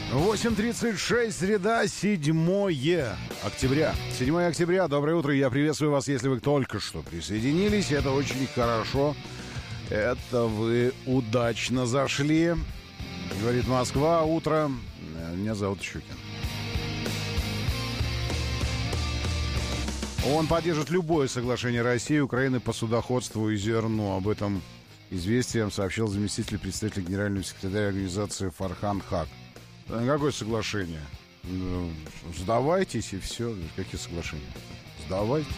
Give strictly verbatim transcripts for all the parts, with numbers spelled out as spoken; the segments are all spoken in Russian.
восемь тридцать шесть, среда, седьмое октября. седьмое октября, доброе утро, я приветствую вас, если вы только что присоединились. Это очень хорошо. Это вы удачно зашли. Говорит Москва, утро. Меня зовут Щукин. Он поддержит любое соглашение России и Украины по судоходству и зерну. Об этом известием сообщил заместитель председателя генерального секретаря организации Фархан Хак. Какое соглашение? Сдавайтесь и все. Какие соглашения? Сдавайтесь.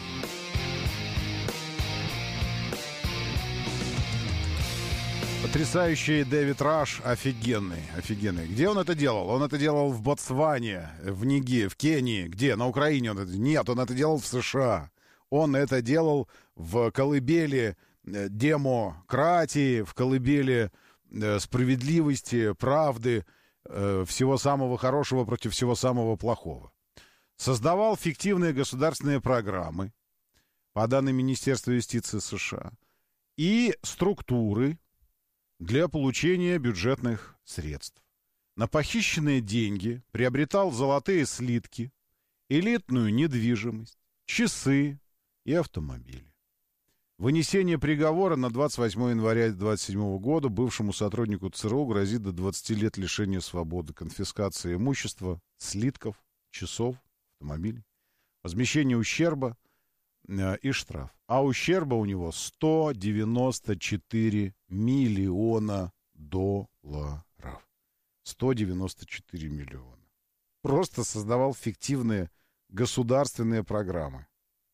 Потрясающий Дэвид Раш, офигенный, офигенный. Где он это делал? Он это делал в Ботсване, в Ниге, в Кении. Где? На Украине он это... Нет, он это делал в США. Он это делал в колыбели демократии, в колыбели справедливости, правды, всего самого хорошего против всего самого плохого. Создавал фиктивные государственные программы, по данным Министерства юстиции США, и структуры для получения бюджетных средств. На похищенные деньги приобретал золотые слитки, элитную недвижимость, часы и автомобили. Вынесение приговора на двадцать восьмое января две тысячи двадцать седьмого года бывшему сотруднику ЦРУ грозит до двадцати лет лишения свободы, конфискация имущества, слитков, часов, автомобилей, возмещение ущерба э, и штраф. А ущерба у него сто девяносто четыре миллиона долларов. сто девяносто четыре миллиона. Просто создавал фиктивные государственные программы.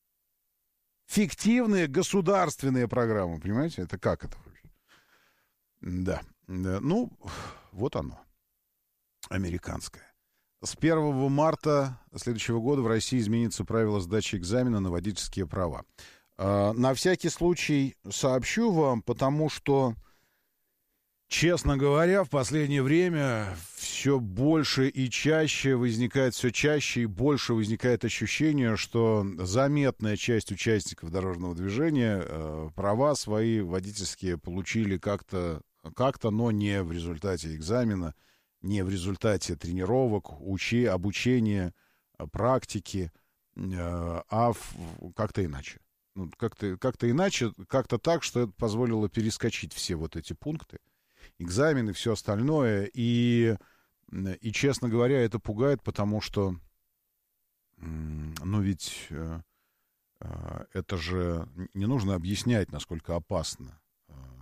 Фиктивные государственные программы, понимаете? Это как это вообще? Да. да. Ну, вот оно. Американское. С первого марта следующего года в России изменится правило сдачи экзамена на водительские права. А, на всякий случай сообщу вам, потому что, честно говоря, в последнее время все больше и чаще возникает, все чаще и больше возникает ощущение, что заметная часть участников дорожного движения э, права свои водительские получили как-то, как-то, но не в результате экзамена, не в результате тренировок, учи, обучения, практики, э, а в, как-то иначе. Ну, как-то, как-то иначе, как-то так, что это позволило перескочить все вот эти пункты, экзамены, все остальное, и... И, честно говоря, это пугает, потому что, ну, ведь э, э, это же не нужно объяснять, насколько опасно э,